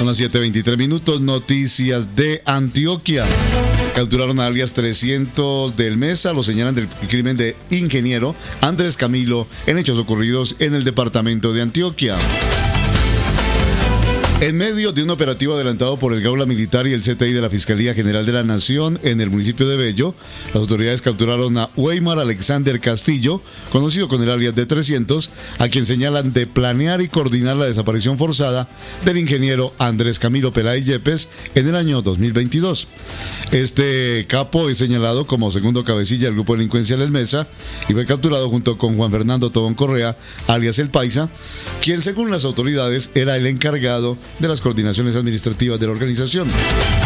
Son las 7:23. Noticias de Antioquia. Capturaron a alias 300 del Mesa. Lo señalan del crimen de ingeniero Andrés Camilo en hechos ocurridos en el departamento de Antioquia. En medio de un operativo adelantado por el Gaula Militar y el CTI de la Fiscalía General de la Nación en el municipio de Bello, las autoridades capturaron a Weimar Alexander Castillo, conocido con el alias de 300, a quien señalan de planear y coordinar la desaparición forzada del ingeniero Andrés Camilo Peláez Yepes en el año 2022. Este capo es señalado como segundo cabecilla del grupo delincuencial El Mesa y fue capturado junto con Juan Fernando Tobón Correa, alias El Paisa, quien según las autoridades era el encargado de las coordinaciones administrativas de la organización.